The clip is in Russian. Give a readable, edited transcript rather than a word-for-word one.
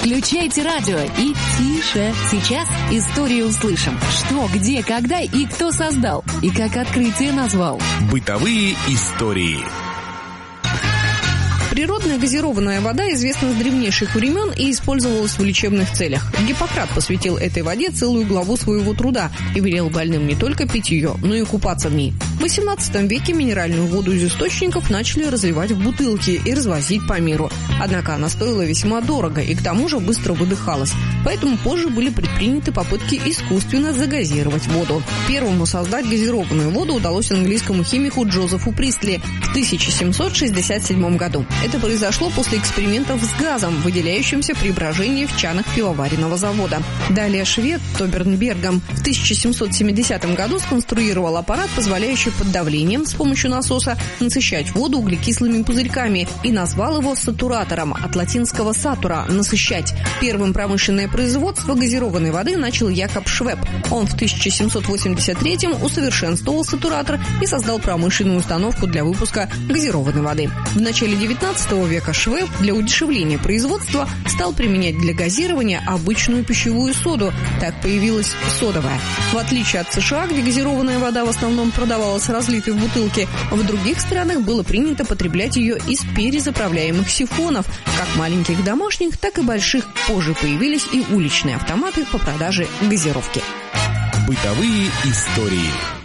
Включайте радио и тише. Сейчас историю услышим. Что, где, когда и кто создал. И как открытие назвал. Бытовые истории. Природная газированная вода известна с древнейших времен и использовалась в лечебных целях. Гиппократ посвятил этой воде целую главу своего труда и велел больным не только пить ее, но и купаться в ней. В XVIII веке минеральную воду из источников начали разливать в бутылки и развозить по миру. Однако она стоила весьма дорого и к тому же быстро выдыхалась. Поэтому позже были предприняты попытки искусственно загазировать воду. Первому создать газированную воду удалось английскому химику Джозефу Пристли в 1767 году. Это произошло после экспериментов с газом, выделяющимся при брожении в чанах пивоваренного завода. Далее швед Тобернбергом в 1770 году сконструировал аппарат, позволяющий под давлением с помощью насоса насыщать воду углекислыми пузырьками, и назвал его сатуратором, от латинского «сатура» – «насыщать». Первым промышленное производство газированной воды начал Якоб Швеб. Он в 1783 усовершенствовал сатуратор и создал промышленную установку для выпуска газированной воды. В начале XIX века Швеб для удешевления производства стал применять для газирования обычную пищевую соду. Так появилась содовая. В отличие от США, где газированная вода в основном продавалась разлитой в бутылке, в других странах было принято потреблять ее из перезаправляемых сифонов, как маленьких домашних, так и больших. Позже появились и уличные автоматы по продаже газировки. Бытовые истории.